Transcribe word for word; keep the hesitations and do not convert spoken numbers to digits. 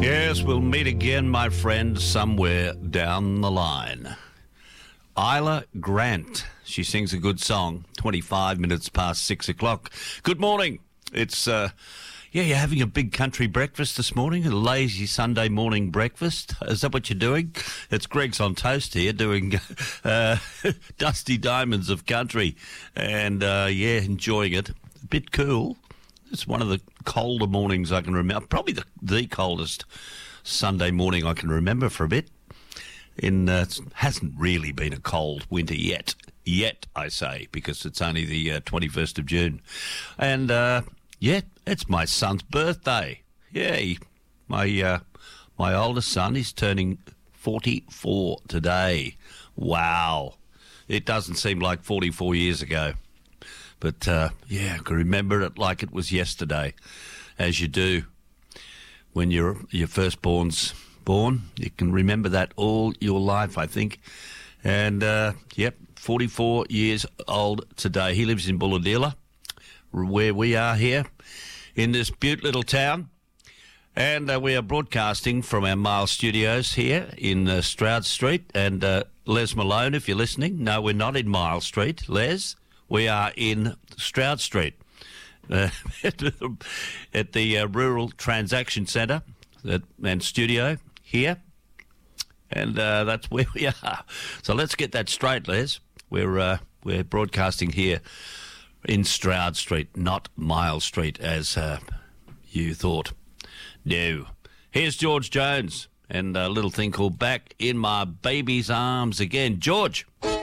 Yes, we'll meet again, my friend, somewhere down the line. Isla Grant. She sings a good song. twenty-five minutes past six o'clock. Good morning. It's, uh, yeah, you're having a big country breakfast this morning, a lazy Sunday morning breakfast. Is that what you're doing? It's Greg's on Toast here doing uh, Dusty Diamonds of Country. And, uh, yeah, enjoying it. A bit cool. It's one of the colder mornings I can remember. Probably the, the coldest Sunday morning I can remember for a bit. In uh, it hasn't really been a cold winter yet. Yet, I say, because it's only the uh, twenty-first of June. And, uh, yeah, it's my son's birthday. Yeah, he, my, uh, my oldest son is turning forty-four today. Wow. It doesn't seem like forty-four years ago. But, uh, yeah, I can remember it like it was yesterday, as you do when your your firstborn's born. You can remember that all your life, I think. And, uh, yep, forty-four years old today. He lives in Bulahdelah, where we are here in this beaut little town. And uh, we are broadcasting from our Miles Studios here in uh, Stroud Street. And uh, Les Malone, if you're listening, no, we're not in Miles Street, Les. We are in Stroud Street uh, at the uh, Rural Transaction Centre and studio here, and uh, that's where we are. So let's get that straight, Les. We're uh, we're broadcasting here in Stroud Street, not Miles Street, as uh, you thought. No. Here's George Jones and a little thing called Back in My Baby's Arms Again. George.